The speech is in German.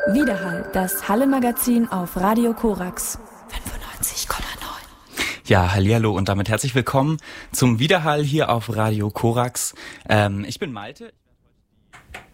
Widerhall, das Halle-Magazin auf Radio Korax 95,9. Ja, hallihallo und damit herzlich willkommen zum Widerhall hier auf Radio Korax. Ich bin Malte.